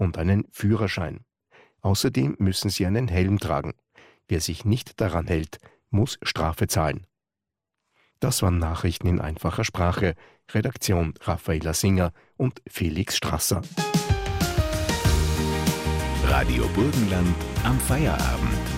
und einen Führerschein. Außerdem müssen sie einen Helm tragen. Wer sich nicht daran hält, muss Strafe zahlen. Das waren Nachrichten in einfacher Sprache. Redaktion Raffaela Singer und Felix Strasser. Radio Burgenland am Feierabend.